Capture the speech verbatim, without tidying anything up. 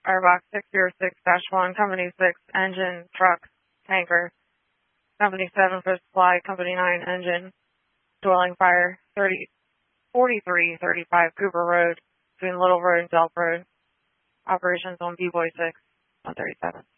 Airbox six zero six dash one, Company six, engine, truck, tanker. Company seven for supply, Company nine, engine, dwelling fire, thirty forty-three thirty-five Cooper Road, between Little Road and Delp Road. Operations on B-Boy six, one thirty-seven.